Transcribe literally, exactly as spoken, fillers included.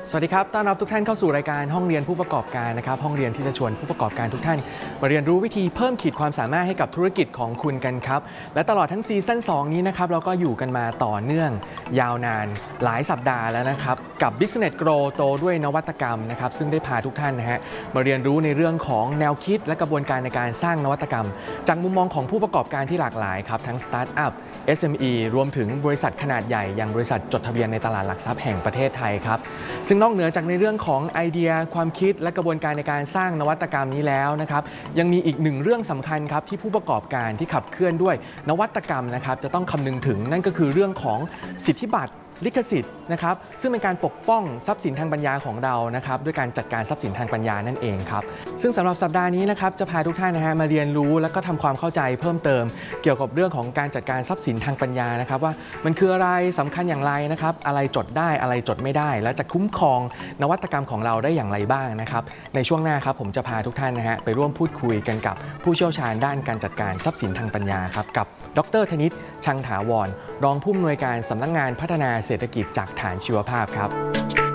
สวัสดีครับต้อนรับทุกท่านเข้าสู่รายการห้องเรียนผู้ประกอบการนะครับห้องเรียนที่จะชวนผู้ประกอบการทุกท่านมาเรียนรู้วิธีเพิ่มขีดความสามารถให้กับธุรกิจของคุณกันครับและตลอดทั้งซีซั่นสองนี้นะครับเราก็อยู่กันมาต่อเนื่องยาวนานหลายสัปดาห์แล้วนะครับกับ Business Grow โตด้วยนวัตกรรมนะครับซึ่งได้พาทุกท่านนะฮะมาเรียนรู้ในเรื่องของแนวคิดและกระบวนการในการสร้างนวัตกรรมจากมุมมองของผู้ประกอบการที่หลากหลายครับทั้งสตาร์ทอัพ เอส เอ็ม อี รวมถึงบริษัทขนาดใหญ่อย่างบริษัทจดทะเบียนในตลาดหลักทรัพย์แห่งประเทศไทยครับซึ่งนอกเหนือจากในเรื่องของไอเดียความคิดและกระบวนการในการสร้างนวัตกรรมนี้แล้วนะครับยังมีอีกหนึ่งเรื่องสำคัญครับที่ผู้ประกอบการที่ขับเคลื่อนด้วยนวัตกรรมนะครับจะต้องคำนึงถึงนั่นก็คือเรื่องของสิทธิบัตรลิขสิทธิ์นะครับซึ่งเป็นการปกป้องทรัพย์สินทางปัญญาของเรานะครับด้วยการจัดการทรัพย์สินทางปัญญานั่นเองครับซึ่งสำหรับสัปดาห์นี้นะครับจะพาทุกท่านนะฮะมาเรียนรู้และก็ทำความเข้าใจเพิ่มเติมเกี่ยวกับเรื่องของการจัดการทรัพย์สินทางปัญญานะครับว่ามันคืออะไรสำคัญอย่างไรนะครับอะไรจดได้อะไรจดไม่ได้และจะคุ้มครองนวัตกรรมของเราได้อย่างไรบ้างนะครับในช่วงหน้าครับผมจะพาทุกท่านนะฮะไปร่วมพูดคุยกันกับผู้เชี่ยวชาญด้านการจัดการทรัพย์สินทางปัญญาครับกับดร.ธนิต ชังถาวรรองผู้อำนวยการสำนักงานพัฒนาเศรษฐกิจจากฐานชีวภาพครับ